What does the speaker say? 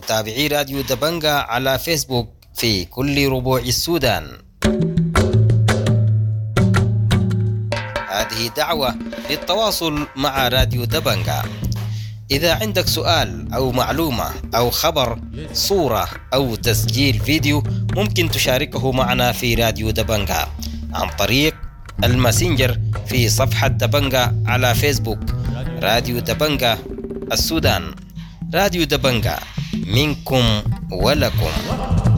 متابعي راديو دبنجة على فيسبوك في كل ربوع السودان. هذه دعوة للتواصل مع راديو دبنجة. إذا عندك سؤال أو معلومة أو خبر، صورة أو تسجيل فيديو، ممكن تشاركه معنا في راديو دبنجة عن طريق الماسنجر في صفحة دبنجة على فيسبوك. راديو دبنجة السودان، راديو دبنجة، منكم ولكم.